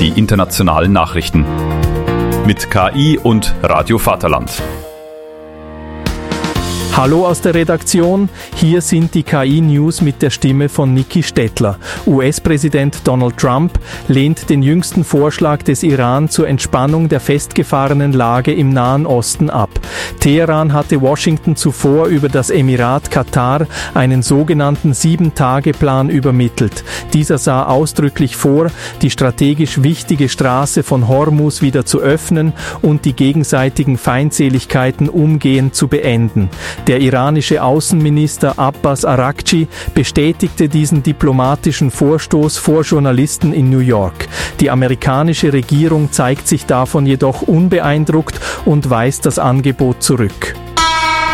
die internationalen Nachrichten. Mit KI und Radio Vaterland. Hallo aus der Redaktion, hier sind die KI-News mit der Stimme von Niki Stettler. US-Präsident Donald Trump lehnt den jüngsten Vorschlag des Iran zur Entspannung der festgefahrenen Lage im Nahen Osten ab. Teheran hatte Washington zuvor über das Emirat Katar einen sogenannten 7-Tage-Plan übermittelt. Dieser sah ausdrücklich vor, die strategisch wichtige Straße von Hormuz wieder zu öffnen und die gegenseitigen Feindseligkeiten umgehend zu beenden. Der iranische Außenminister Abbas Araghchi bestätigte diesen diplomatischen Vorstoß vor Journalisten in New York. Die amerikanische Regierung zeigt sich davon jedoch unbeeindruckt und weist das Angebot zurück.